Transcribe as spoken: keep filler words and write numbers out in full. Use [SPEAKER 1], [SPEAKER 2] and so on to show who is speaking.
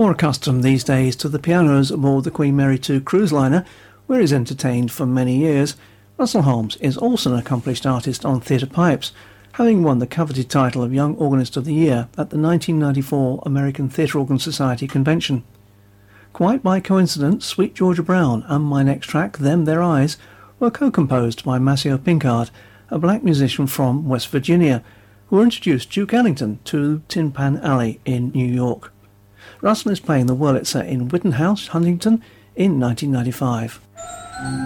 [SPEAKER 1] More accustomed these days to the pianos aboard the Queen Mary two cruise liner, where he's entertained for many years, Russell Holmes is also an accomplished artist on theatre pipes, having won the coveted title of Young Organist of the Year at the nineteen ninety-four American Theatre Organ Society Convention. Quite by coincidence, Sweet Georgia Brown and my next track, Them Their Eyes, were co-composed by Maceo Pinkard, a black musician from West Virginia, who introduced Duke Ellington to Tin Pan Alley in New York. Russell is playing the Wurlitzer in Wittenhouse, Huntington, in nineteen ninety-five.